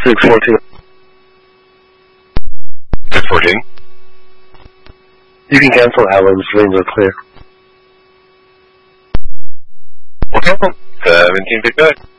614. 614. You can cancel Alan's lanes are clear. We'll cancel. 1759.